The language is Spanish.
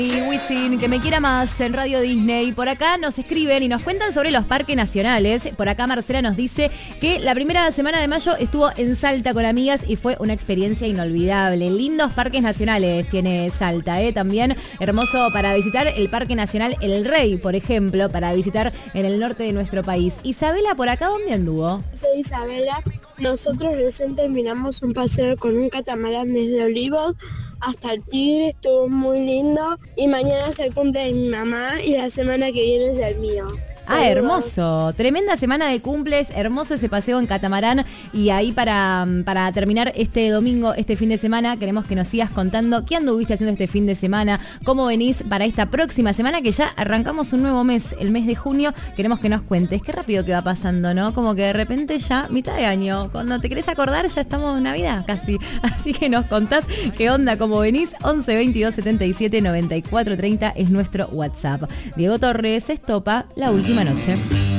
Y Wisin, que me quiera más en Radio Disney. Por acá nos escriben y nos cuentan sobre los parques nacionales. Por acá Marcela nos dice que la primera semana de mayo estuvo en Salta con amigas y fue una experiencia inolvidable. Lindos parques nacionales tiene Salta, también hermoso para visitar el Parque Nacional El Rey, por ejemplo, para visitar en el norte de nuestro país. Isabela, por acá, ¿dónde anduvo? Soy Isabela. Nosotros recién terminamos un paseo con un catamarán desde Olivos hasta el Tigre, estuvo muy lindo. Y mañana es el cumple de mi mamá y la semana que viene es el mío. Ah, hermoso. Tremenda semana de cumples, hermoso ese paseo en catamarán. Y ahí para terminar este domingo, este fin de semana, queremos que nos sigas contando qué anduviste haciendo este fin de semana, cómo venís para esta próxima semana, que ya arrancamos un nuevo mes, el mes de junio. Queremos que nos cuentes, qué rápido que va pasando, ¿no? Como que de repente ya mitad de año, cuando te querés acordar ya estamos en Navidad casi. Así que nos contás qué onda, cómo venís. 11 22 77 94 30 es nuestro WhatsApp. Diego Torres, Estopa, La Última Noche.